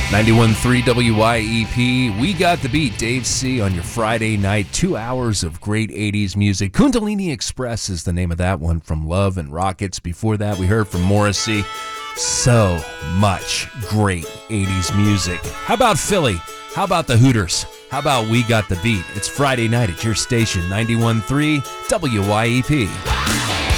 91.3 WYEP. We got the beat. Dave C. on your Friday night. 2 hours of great 80s music. Kundalini Express is the name of that one, from Love and Rockets. Before that, we heard from Morrissey. So much great 80s music. How about Philly? How about the Hooters? How about We Got the Beat? It's Friday night at your station, 91.3 WYEP.